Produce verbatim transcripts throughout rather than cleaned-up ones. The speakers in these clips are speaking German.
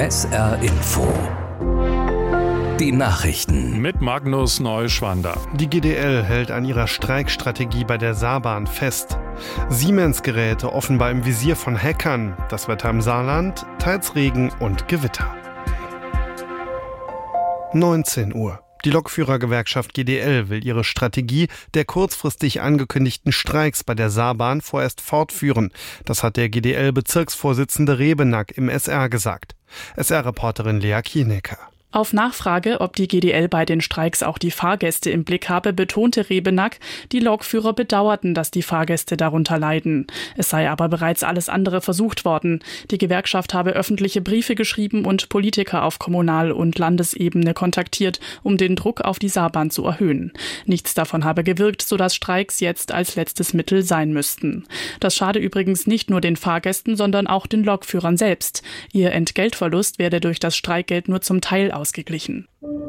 S R Info. Die Nachrichten mit Magnus Neuschwander. Die G D L hält an ihrer Streikstrategie bei der Saarbahn fest. Siemens-Geräte offenbar im Visier von Hackern. Das Wetter im Saarland, teils Regen und Gewitter. neunzehn Uhr. Die Lokführergewerkschaft G D L will ihre Strategie der kurzfristig angekündigten Streiks bei der Saarbahn vorerst fortführen. Das hat der G D L-Bezirksvorsitzende Rebenack im S R gesagt. S R-Reporterin Lea Kienecker. Auf Nachfrage, ob die G D L bei den Streiks auch die Fahrgäste im Blick habe, betonte Rebenack, die Lokführer bedauerten, dass die Fahrgäste darunter leiden. Es sei aber bereits alles andere versucht worden. Die Gewerkschaft habe öffentliche Briefe geschrieben und Politiker auf Kommunal- und Landesebene kontaktiert, um den Druck auf die Saarbahn zu erhöhen. Nichts davon habe gewirkt, sodass Streiks jetzt als letztes Mittel sein müssten. Das schade übrigens nicht nur den Fahrgästen, sondern auch den Lokführern selbst. Ihr Entgeltverlust werde durch das Streikgeld nur zum Teil ausgeglichen. ausgeglichen.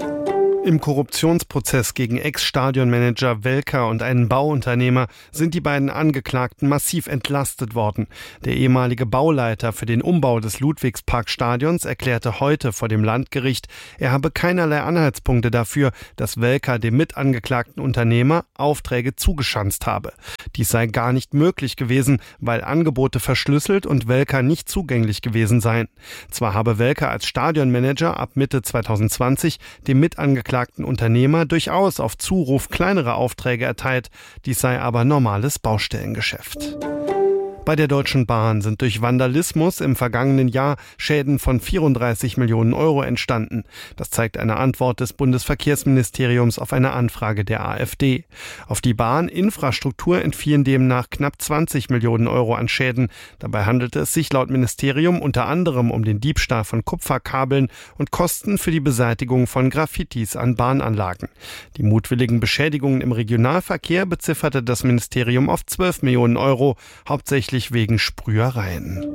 Im Korruptionsprozess gegen Ex-Stadionmanager Welker und einen Bauunternehmer sind die beiden Angeklagten massiv entlastet worden. Der ehemalige Bauleiter für den Umbau des Ludwigsparkstadions erklärte heute vor dem Landgericht, er habe keinerlei Anhaltspunkte dafür, dass Welker dem mitangeklagten Unternehmer Aufträge zugeschanzt habe. Dies sei gar nicht möglich gewesen, weil Angebote verschlüsselt und Welker nicht zugänglich gewesen seien. Zwar habe Welker als Stadionmanager ab Mitte zweitausendzwanzig dem mitangeklagten Unternehmer durchaus auf Zuruf kleinere Aufträge erteilt, dies sei aber normales Baustellengeschäft. Bei der Deutschen Bahn sind durch Vandalismus im vergangenen Jahr Schäden von vierunddreißig Millionen Euro entstanden. Das zeigt eine Antwort des Bundesverkehrsministeriums auf eine Anfrage der AfD. Auf die Bahninfrastruktur entfielen demnach knapp zwanzig Millionen Euro an Schäden. Dabei handelte es sich laut Ministerium unter anderem um den Diebstahl von Kupferkabeln und Kosten für die Beseitigung von Graffitis an Bahnanlagen. Die mutwilligen Beschädigungen im Regionalverkehr bezifferte das Ministerium auf zwölf Millionen Euro, hauptsächlich wegen Sprühereien.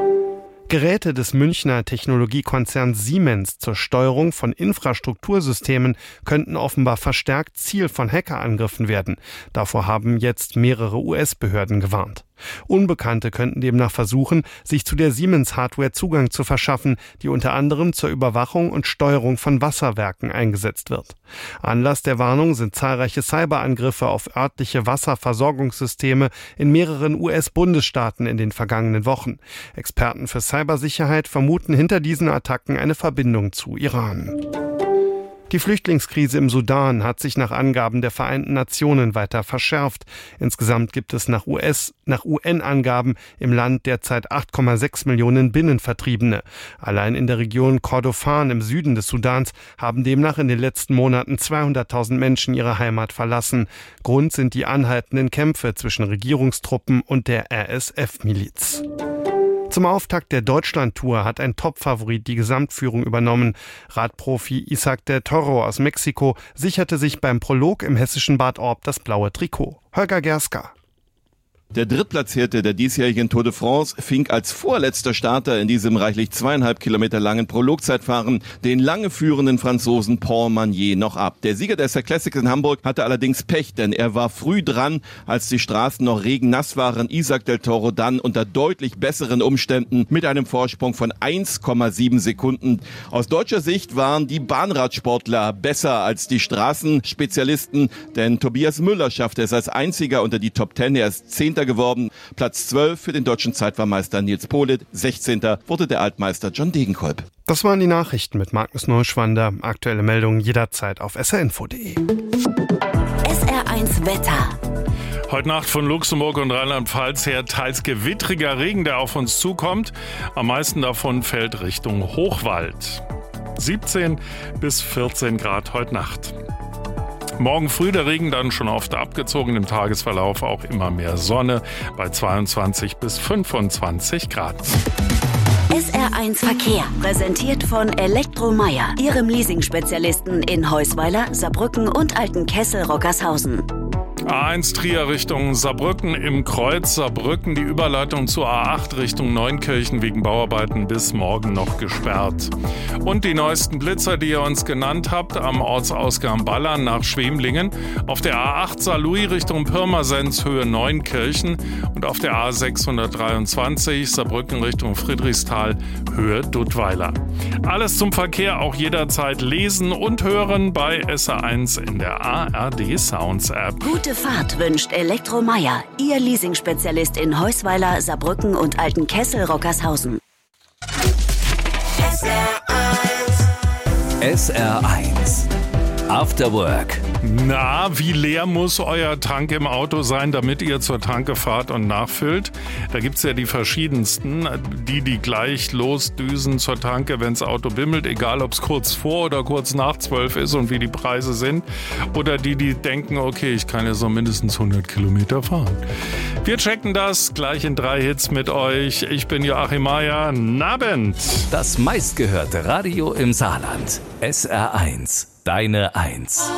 Geräte des Münchner Technologiekonzerns Siemens zur Steuerung von Infrastruktursystemen könnten offenbar verstärkt Ziel von Hackerangriffen werden. Davor haben jetzt mehrere U S-Behörden gewarnt. Unbekannte könnten demnach versuchen, sich zu der Siemens-Hardware Zugang zu verschaffen, die unter anderem zur Überwachung und Steuerung von Wasserwerken eingesetzt wird. Anlass der Warnung sind zahlreiche Cyberangriffe auf örtliche Wasserversorgungssysteme in mehreren U S-Bundesstaaten in den vergangenen Wochen. Experten für Cybersicherheit vermuten hinter diesen Attacken eine Verbindung zu Iran. Die Flüchtlingskrise im Sudan hat sich nach Angaben der Vereinten Nationen weiter verschärft. Insgesamt gibt es nach U S, nach U N-Angaben im Land derzeit acht Komma sechs Millionen Binnenvertriebene. Allein in der Region Kordofan im Süden des Sudans haben demnach in den letzten Monaten zweihunderttausend Menschen ihre Heimat verlassen. Grund sind die anhaltenden Kämpfe zwischen Regierungstruppen und der R S F-Miliz. Zum Auftakt der Deutschlandtour hat ein Top-Favorit die Gesamtführung übernommen. Radprofi Isaac del Toro aus Mexiko sicherte sich beim Prolog im hessischen Bad Orb das blaue Trikot. Holger Gerska. Der Drittplatzierte der diesjährigen Tour de France fing als vorletzter Starter in diesem reichlich zweieinhalb Kilometer langen Prologzeitfahren den lange führenden Franzosen Paul Magnier noch ab. Der Sieger der S R Classics in Hamburg hatte allerdings Pech, denn er war früh dran, als die Straßen noch regennass waren. Isaac del Toro dann unter deutlich besseren Umständen mit einem Vorsprung von eins Komma sieben Sekunden. Aus deutscher Sicht waren die Bahnradsportler besser als die Straßenspezialisten, denn Tobias Müller schaffte es als einziger unter die Top Ten. Er ist Zehnter geworden. Platz zwölf für den deutschen Zeitfahrmeister Nils Politt. sechzehnter wurde der Altmeister John Degenkolb. Das waren die Nachrichten mit Magnus Neuschwander. Aktuelle Meldungen jederzeit auf s r info punkt d e. S R eins Wetter. Heute Nacht von Luxemburg und Rheinland-Pfalz her teils gewittriger Regen, der auf uns zukommt. Am meisten davon fällt Richtung Hochwald. siebzehn bis vierzehn Grad heute Nacht. Morgen früh der Regen dann schon oft abgezogen, im Tagesverlauf auch immer mehr Sonne bei zweiundzwanzig bis fünfundzwanzig Grad. S R eins Verkehr, präsentiert von Elektromeier, Ihrem Leasing-Spezialisten in Heusweiler, Saarbrücken und Altenkessel-Rockershausen. A eins Trier Richtung Saarbrücken im Kreuz Saarbrücken. Die Überleitung zur A acht Richtung Neunkirchen wegen Bauarbeiten bis morgen noch gesperrt. Und die neuesten Blitzer, die ihr uns genannt habt, am Ortsausgang Ballern nach Schwemlingen. Auf der A acht Saarlouis Richtung Pirmasens Höhe Neunkirchen und auf der A sechshundertdreiundzwanzig Saarbrücken Richtung Friedrichsthal Höhe Duttweiler. Alles zum Verkehr auch jederzeit lesen und hören bei S R eins in der A R D Sounds App. Gute Fahrt wünscht Elektromeier, Ihr Leasingspezialist in Heusweiler, Saarbrücken und Altenkessel-Rockershausen. S R eins After Work. Na, wie leer muss euer Tank im Auto sein, damit ihr zur Tanke fahrt und nachfüllt? Da gibt's ja die verschiedensten, die, die gleich losdüsen zur Tanke, wenns Auto bimmelt, egal ob's kurz vor oder kurz nach zwölf ist und wie die Preise sind. Oder die, die denken, okay, ich kann ja so mindestens hundert Kilometer fahren. Wir checken das gleich in drei Hits mit euch. Ich bin Joachim Meier. Nabend. Das meistgehörte Radio im Saarland. S R eins. Deine Eins.